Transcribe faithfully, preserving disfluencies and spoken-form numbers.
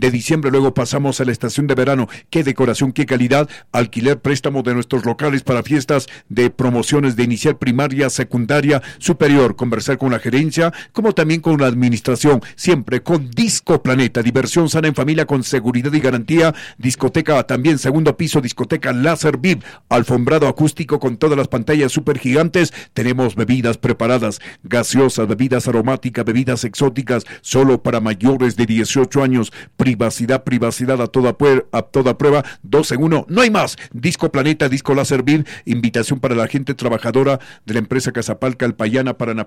de diciembre. Luego pasamos a la estación de verano. Qué decoración, qué calidad. Alquiler, préstamo de nuestros locales para fiestas de promociones de inicial, primaria, secundaria, superior. Conversar con la gerencia, como también con la administración. Siempre con Disco Planeta. Diversión sana en familia con seguridad y garantía. Discoteca también, segundo piso, discoteca Láser V I V. Alfombrado acústico con todas las pantallas super gigantes. Tenemos bebidas preparadas, gaseosas, bebidas aromáticas, bebidas exóticas, solo para mayores de dieciocho años. Privacidad, privacidad a toda, puer- a toda prueba. Dos en uno, no hay más. Disco Planeta, Disco Láser V I V. Invitación para la gente trabajadora de la empresa Casapalca Alpayana para